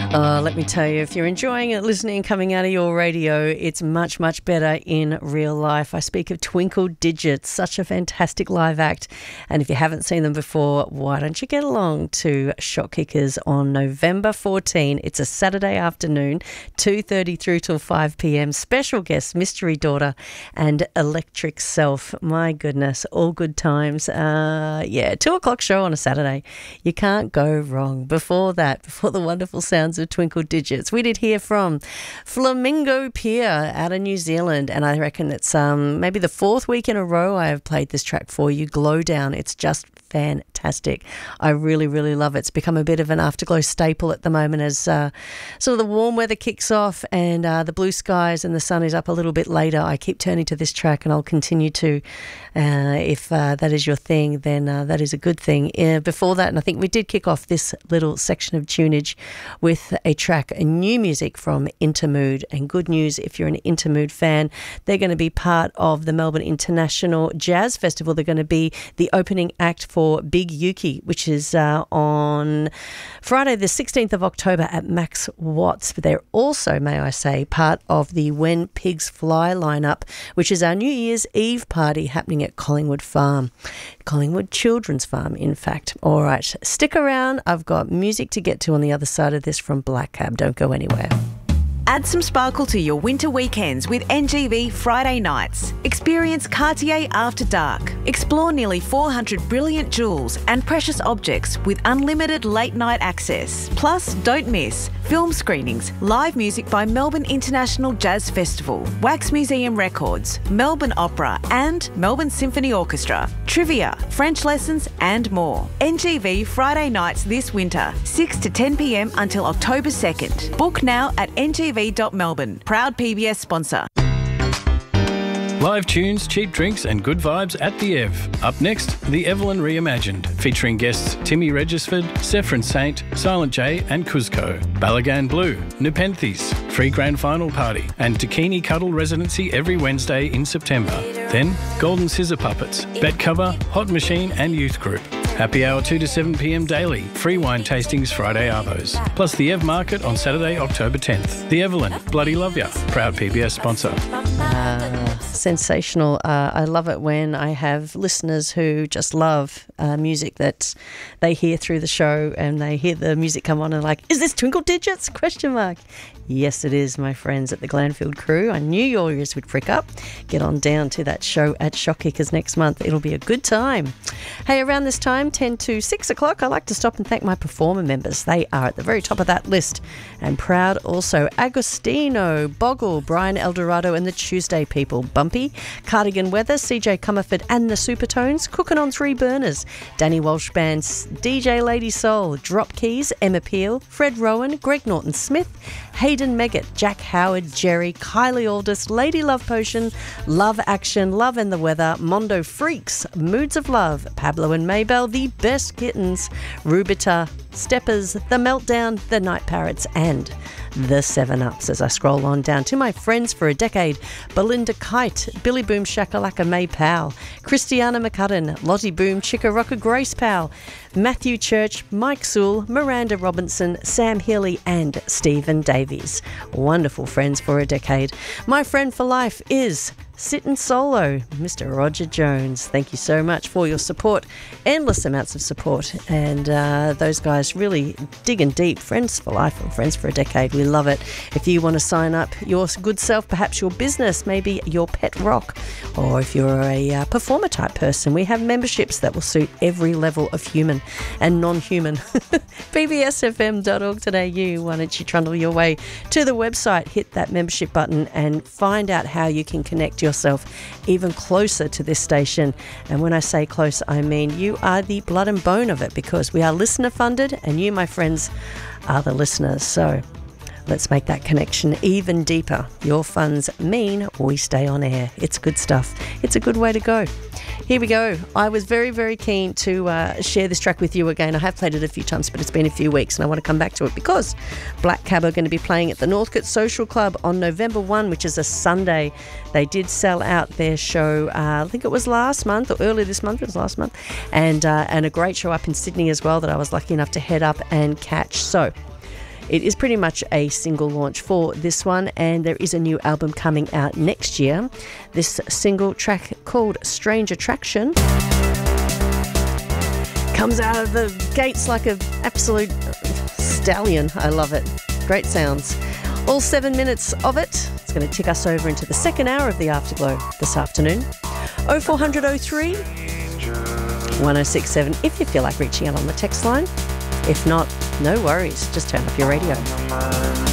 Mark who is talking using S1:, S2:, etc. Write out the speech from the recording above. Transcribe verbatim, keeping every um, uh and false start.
S1: Uh, let me tell you, if you're enjoying it, listening, coming out of your radio, it's much, much better in real life. I speak of Twinkle Digits, such a fantastic live act. And if you haven't seen them before, why don't you get along to Shot Kickers on November fourteenth? It's a Saturday afternoon, two thirty through till five p.m. Special guests, Mystery Daughter and Electric Self. My goodness, all good times. Uh, yeah, two o'clock show on a Saturday. You can't go wrong. Before that, before the wonderful sounds of Twinkle Digits, we did hear from Flamingo Pier out of New Zealand, and I reckon it's um maybe the fourth week in a row I have played this track for you, Glow Down. It's just fantastic. I really, really love it. It's become a bit of an Afterglow staple at the moment as uh, sort of the warm weather kicks off and uh, the blue skies and the sun is up a little bit later. I keep turning to this track and I'll continue to. Uh, if uh, that is your thing, then uh, that is a good thing. Uh, before that, and I think we did kick off this little section of tunage with a track, a new music from Intermood. And good news, if you're an Intermood fan, they're going to be part of the Melbourne International Jazz Festival. They're going to be the opening act for Big Yuki, which is uh, on Friday the sixteenth of October at Max Watts. But they're also, may I say, part of the When Pigs Fly lineup, which is our New Year's Eve party happening at Collingwood Farm. Collingwood Children's Farm, in fact. All right, stick around. I've got music to get to on the other side of this from Black Cab. Don't go anywhere.
S2: Add some sparkle to your winter weekends with N G V Friday nights. Experience Cartier After Dark. Explore nearly four hundred brilliant jewels and precious objects with unlimited late night access. Plus, don't miss film screenings, live music by Melbourne International Jazz Festival, Wax Museum Records, Melbourne Opera and Melbourne Symphony Orchestra, trivia, French lessons and more. N G V Friday nights this winter, six to ten p.m. until October second. Book now at N G V dot Melbourne. Proud P B S sponsor.
S3: Live tunes, cheap drinks and good vibes at the Ev. Up next, the Evelyn Reimagined, featuring guests Timmy Regisford, Saffron Saint, Silent J and Cuzco, Balagan Blue, Nepenthes, free grand final party and Dakini Cuddle residency every Wednesday in September. Then, Golden Scissor Puppets, Bet Cover, Hot Machine and Youth Group. Happy hour two to seven p.m. daily. Free wine tastings Friday arvos. Plus the Ev Market on Saturday, October tenth. The Evelyn, bloody love ya. Proud P B S sponsor.
S1: Uh, sensational. Uh, I love it when I have listeners who just love uh, music that they hear through the show and they hear the music come on and like, is this Twinkle Digits? Question mark. Yes, it is, my friends at the Glanfield crew. I knew your ears would prick up. Get on down to that show at Shot Kickers next month. It'll be a good time. Hey, around this time, ten to six o'clock, I like to stop and thank my performer members. They are at the very top of that list. And proud also, Agostino, Boggle, Brian Eldorado and the Tuesday people. Bumpy, Cardigan Weather, C J Comerford and the Supertones, Cooking on Three Burners, Danny Walsh Band, D J Lady Soul, Drop Keys, Emma Peel, Fred Rowan, Greg Norton-Smith, Hayden Meggett, Jack Howard, Jerry, Kylie Aldous, Lady Love Potion, Love Action, Love and the Weather, Mondo Freaks, Moods of Love, Pablo and Maybell, The Best Kittens, Rubita, Steppers, The Meltdown, The Night Parrots and The Seven Ups. As I scroll on down to my friends for a decade, Belinda Kite, Billy Boom Shakalaka May Powell, Christiana McCudden, Lottie Boom Chickarocka Grace Powell, Matthew Church, Mike Sewell, Miranda Robinson, Sam Healy and Stephen Davies. Wonderful friends for a decade. My friend for life is Sittin' Solo, Mister Roger Jones. Thank you so much for your support. Endless amounts of support. And uh, those guys really digging deep. Friends for life and friends for a decade. We love it. If you want to sign up your good self, perhaps your business, maybe your pet rock, or if you're a uh, performer type person, we have memberships that will suit every level of human and non-human. p b s f m dot org dot a u. Why don't you trundle your way to the website, hit that membership button and find out how you can connect your yourself even closer to this station. And when I say close, I mean you are the blood and bone of it, because we are listener funded and you, my friends, are the listeners. So let's make that connection even deeper. Your funds mean we stay on air. It's good stuff. It's a good way to go. Here we go. I was very, very keen to uh, share this track with you again. I have played it a few times, but it's been a few weeks and I want to come back to it because Black Cab are going to be playing at the Northcote Social Club on November first, which is a Sunday. They did sell out their show, uh, I think it was last month or early this month. It was last month. And, uh, and a great show up in Sydney as well that I was lucky enough to head up and catch. So It is pretty much a single launch for this one, and there is a new album coming out next year. This single track called Strange Attraction comes out of the gates like an absolute stallion. I love it. Great sounds. All seven minutes of it. It's going to tick us over into the second hour of the Afterglow this afternoon. oh four hundred oh three one oh six seven if you feel like reaching out on the text line. If not, no worries. Just turn up your radio.